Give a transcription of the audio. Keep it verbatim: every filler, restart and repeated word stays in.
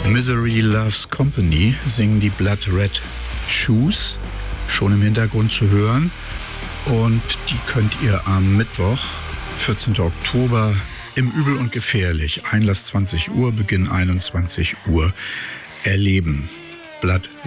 Misery Loves Company singen die Blood Red Shoes, schon im Hintergrund zu hören. Und die könnt ihr am Mittwoch, vierzehnten Oktober, im Übel und Gefährlich, Einlass zwanzig Uhr, Beginn einundzwanzig Uhr, erleben. Blood